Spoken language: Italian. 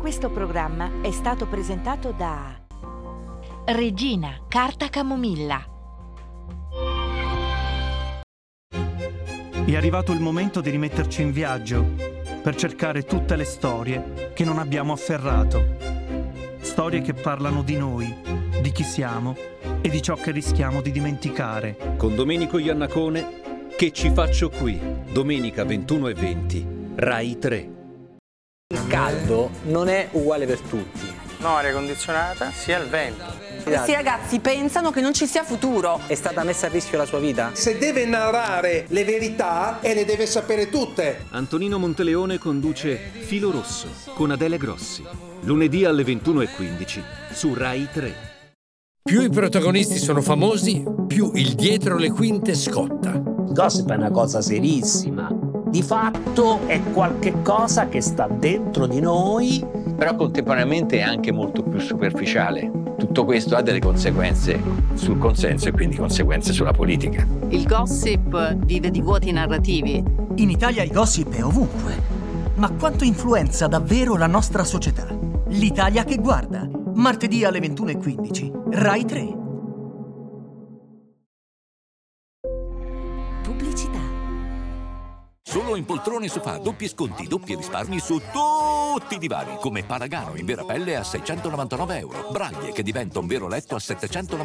Questo programma è stato presentato da Regina Carta Camomilla. È arrivato il momento di rimetterci in viaggio per cercare tutte le storie che non abbiamo afferrato. Storie che parlano di noi, di chi siamo e di ciò che rischiamo di dimenticare. Con Domenico Iannacone, Che ci faccio qui? Domenica 21:20, Rai 3. Il caldo non è uguale per tutti. No, aria condizionata, sia il vento. Questi ragazzi pensano che non ci sia futuro. È stata messa a rischio la sua vita? Se deve narrare le verità e le deve sapere tutte. Antonino Monteleone conduce Filo Rosso con Adele Grossi. Lunedì alle 21:15 su Rai 3. Più i protagonisti sono famosi, più il dietro le quinte scotta. Gossip è una cosa serissima. Di fatto è qualche cosa che sta dentro di noi, però contemporaneamente è anche molto più superficiale. Tutto questo ha delle conseguenze sul consenso e quindi conseguenze sulla politica. Il gossip vive di vuoti narrativi. In Italia il gossip è ovunque. Ma quanto influenza davvero la nostra società? L'Italia che guarda. Martedì alle 21:15. Rai 3. Pubblicità. Solo in poltrone sofà, doppi sconti, doppi risparmi su tutti i divani, come Paragano in vera pelle a €699. Braglie che diventa un vero letto a €799.